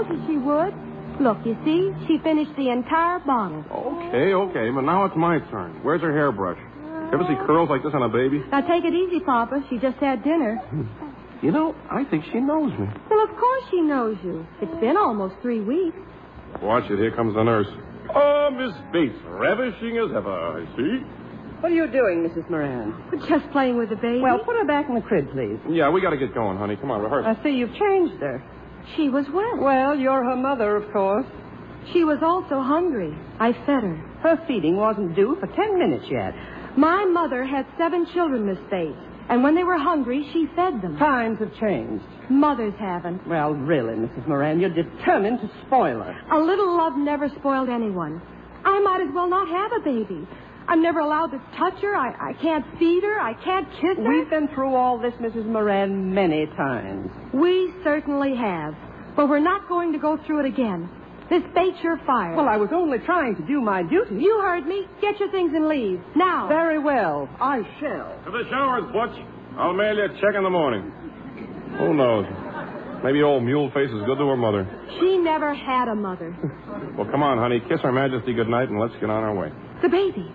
you she would. Look, you see, she finished the entire bottle. Okay, but now it's my turn. Where's her hairbrush? Ever see curls like this on a baby? Now, take it easy, Papa. She just had dinner. You know, I think she knows me. Well, of course she knows you. It's been almost 3 weeks. Watch it. Here comes the nurse. Oh, Miss Bates, ravishing as ever, I see. What are you doing, Mrs. Moran? We're just playing with the baby. Well, put her back in the crib, please. Yeah, we got to get going, honey. Come on, rehearse. I see you've changed her. She was wet. Well, you're her mother, of course. She was also hungry. I fed her. Her feeding wasn't due for 10 minutes yet. My mother had 7 children, Miss Bates. And when they were hungry, she fed them. Times have changed. Mothers haven't. Well, really, Mrs. Moran, you're determined to spoil her. A little love never spoiled anyone. I might as well not have a baby. I'm never allowed to touch her. I can't feed her. I can't kiss her. We've been through all this, Mrs. Moran, many times. We certainly have. But we're not going to go through it again. Miss Bates, you're fired. Well, I was only trying to do my duty. You heard me. Get your things and leave. Now. Very well. I shall. To the showers, Butch. I'll mail you a check in the morning. Who knows? Maybe old mule face is good to her mother. She never had a mother. Well, come on, honey. Kiss Her Majesty goodnight and let's get on our way. The baby.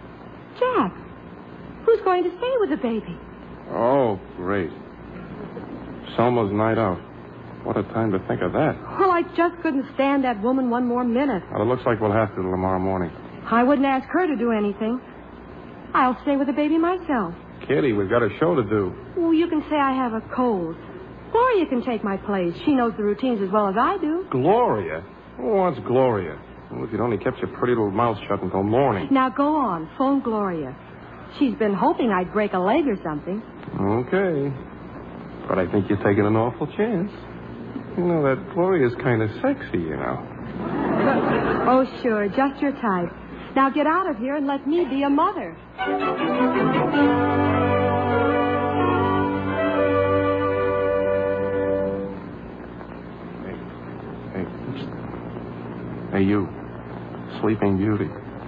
Jack. Who's going to stay with the baby? Oh, great. Selma's night out. What a time to think of that. Well, I just couldn't stand that woman one more minute. Well, it looks like we'll have to till tomorrow morning. I wouldn't ask her to do anything. I'll stay with the baby myself. Kitty, we've got a show to do. Oh, you can say I have a cold. Gloria can take my place. She knows the routines as well as I do. Gloria? Who wants Gloria? Well, if you'd only kept your pretty little mouth shut until morning. Now go on. Phone Gloria. She's been hoping I'd break a leg or something. Okay. But I think you're taking an awful chance. You know, that Gloria's kind of sexy, you know. Oh, sure. Just your type. Now get out of here and let me be a mother. Hey, you. Sleeping Beauty.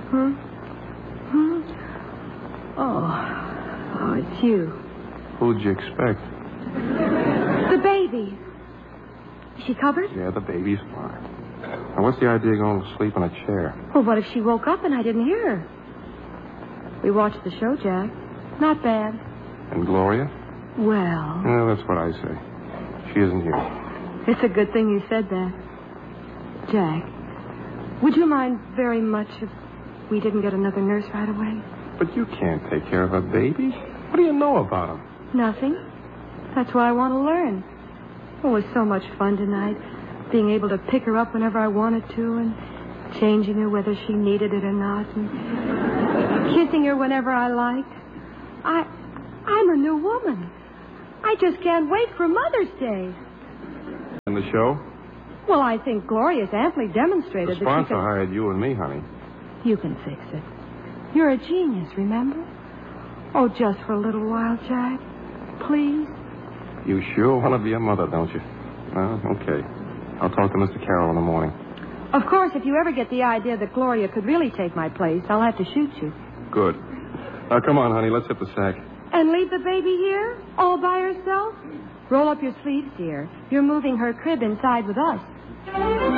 Oh, it's you. Who'd you expect? The baby. Is she covered? Yeah, the baby's fine. Now, what's the idea of going to sleep in a chair? Well, what if she woke up and I didn't hear her? We watched the show, Jack. Not bad. And Gloria? Well... Yeah, that's what I say. She isn't here. It's a good thing you said that. Jack, would you mind very much if we didn't get another nurse right away? But you can't take care of a baby. What do you know about him? Nothing. That's why I want to learn. It was so much fun tonight, being able to pick her up whenever I wanted to and changing her whether she needed it or not and kissing her whenever I liked. I'm a new woman. I just can't wait for Mother's Day. And the show? Well, I think Gloria's amply demonstrated The that she sponsor can... hired you and me, honey. You can fix it. You're a genius, remember? Oh, just for a little while, Jack. Please. You sure want to be a mother, don't you? Well, okay. I'll talk to Mr. Carroll in the morning. Of course, if you ever get the idea that Gloria could really take my place, I'll have to shoot you. Good. Now, come on, honey. Let's hit the sack. And leave the baby here? All by herself? Roll up your sleeves, dear. You're moving her crib inside with us.